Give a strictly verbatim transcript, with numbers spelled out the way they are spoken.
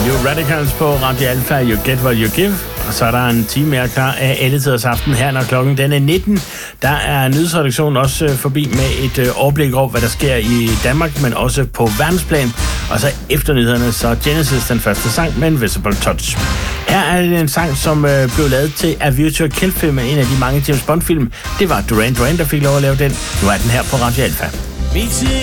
New Radicals på Radio Alpha, You Get What You Give. Og så er der en time mere klar af alle tiders aften her, når klokken den er nitten. Der er nyhedsredaktionen også forbi med et overblik over, hvad der sker i Danmark, men også på verdensplan. Og så efter nyhederne, så Genesis, den første sang med Invisible Touch. Her er det en sang, som øh, blev lavet til A View to a Kill-film, en af de mange James Bond-film. Det var Duran Duran, der fik lov at lave den. Nu er den her på Radio Alpha.